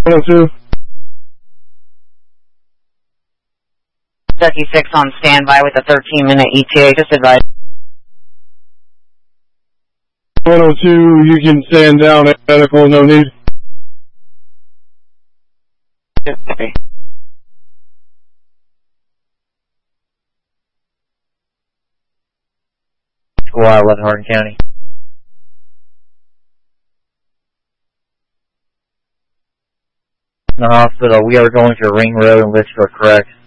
102. Kentucky 6 on standby with a 13-minute ETA. Just advise. 102, you can stand down at medical, no need. Okay. Squad 11 Hardin County. In the hospital, we are going to Ring Road and Litchfield, correct?